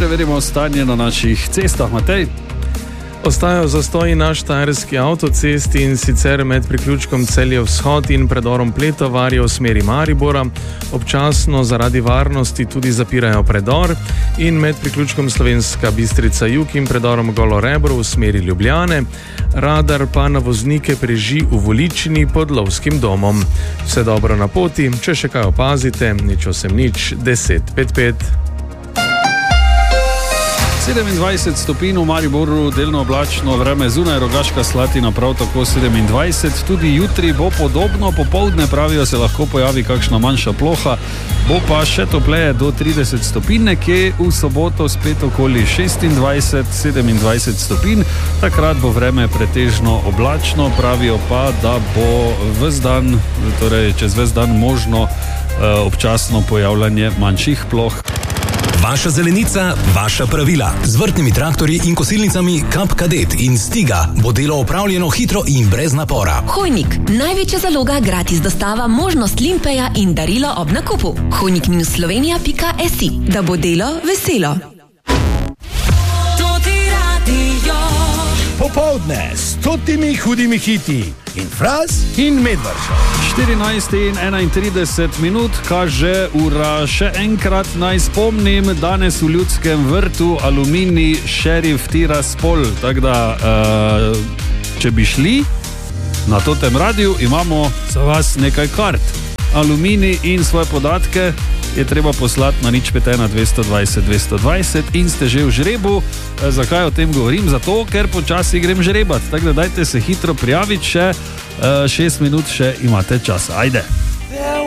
preverimo stanje na naših cestah. Matej? Ostajajo zastoji na štajerski avtocesti, in sicer med priključkom Celje Vzhod in predorom Pletovarje v smeri Maribora. Občasno zaradi varnosti tudi zapirajo predor, in med priključkom Slovenska Bistrica Jug in predorom Golo Rebro v smeri Ljubljane. Radar pa na voznike preži v Voličini pod Lovskim domom. Vse dobro na poti, če še kaj opazite, 080 10 55. 27 stopinj v Mariboru, delno oblačno vreme, zunaj Rogaška Slatina prav tako 27, tudi jutri bo podobno, popoldne pravijo se lahko pojavi kakšna manjša ploha, bo pa še topleje do 30 stopinj, nekje v soboto spet okoli 26-27 stopinj, takrat bo vreme pretežno oblačno, pravijo pa, da bo ves dan, torej čez ves dan možno občasno pojavljanje manjših ploh. Vaša zelenica, vaša pravila. Z vrtnimi traktorji in kosilnicami Kap Kadet in Stiga bo delo opravljeno hitro in brez napora. Hojnik, največja zaloga, gratis dostava, možnost limpeja in darilo ob nakupu. hojnik-slovenija.si, da bo delo veselo. Popoldne s 100 hudimi hiti in Fras in Medvrža. 14:31 minut, kaže ura. Še enkrat naj spomnim, danes v Ljudskem vrtu Aluminij Šerif Tiraspol. Tako da, če bi šli na Totem radiju, imamo za vas nekaj kart. Aluminij in svoje podatke je treba poslati na 051 220 220 in ste že v žrebu. Zakaj o tem govorim? Zato, ker počasi grem žrebat. Tako da dajte se hitro prijaviti, še 6 minut še imate časa. Ajde!